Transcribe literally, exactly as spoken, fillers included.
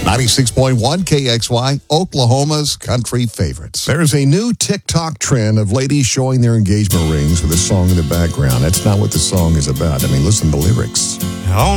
ninety-six point one K X Y, Oklahoma's country favorites. There's a new TikTok trend of ladies showing their engagement rings with a song in the background. That's not what the song is about. I mean, listen to the lyrics. On